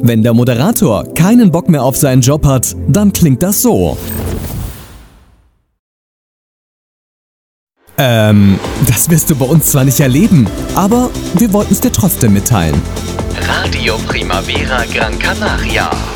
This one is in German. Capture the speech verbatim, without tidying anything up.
Wenn der Moderator keinen Bock mehr auf seinen Job hat, dann klingt das so. Ähm, das wirst du bei uns zwar nicht erleben, aber wir wollten es dir trotzdem mitteilen. Radio Primavera Gran Canaria.